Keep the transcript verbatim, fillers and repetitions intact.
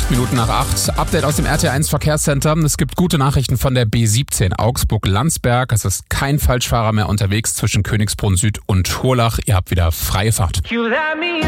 Acht Minuten nach acht. Update aus dem R T eins Verkehrscenter. Es gibt gute Nachrichten von der B siebzehn Augsburg-Landsberg. Es ist kein Falschfahrer mehr unterwegs zwischen Königsbrunn Süd und Hurlach. Ihr habt wieder freie Fahrt.